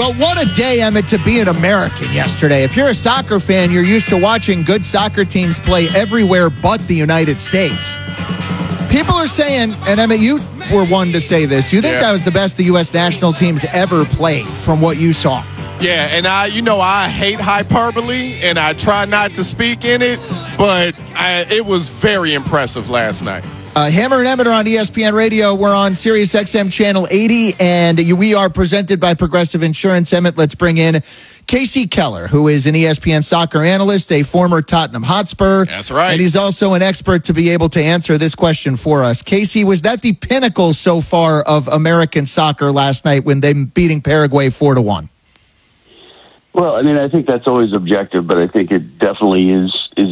Well, what a day, Emmett, to be an American yesterday. If you're a soccer fan, you're used to watching good soccer teams play everywhere but the United States. People are saying, and Emmett, you were one to say this, you think that was the best the U.S. national teams ever played from what you saw? Yeah, and I hate hyperbole, and I try not to speak in it, but it was very impressive last night. Hammer and Emmett are on ESPN Radio. We're on Sirius XM Channel 80, and we are presented by Progressive Insurance. Emmett, let's bring in Casey Keller, who is an ESPN soccer analyst, a former Tottenham Hotspur. That's right. And he's also an expert to be able to answer this question for us. Casey, was that the pinnacle so far of American soccer last night when they beating Paraguay 4-1? Well, I mean, I think that's always objective, but I think it definitely is